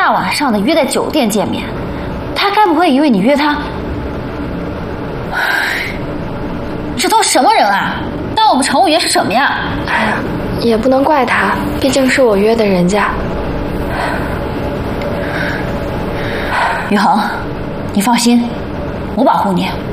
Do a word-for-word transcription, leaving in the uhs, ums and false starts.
大晚上的约在酒店见面，他该不会以为你约他？这都什么人啊？当我们乘务员是什么呀？ 哎呀，也不能怪他，毕竟是我约的人家。 宇恒，你放心，我保护你。